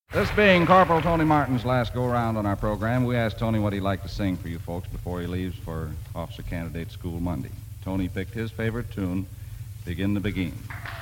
This being Corporal Tony Martin's last go-around on our program, we asked Tony what he'd like to sing for you folks before he leaves for Officer Candidate School Monday. Tony picked his favorite tune, Begin to Begin.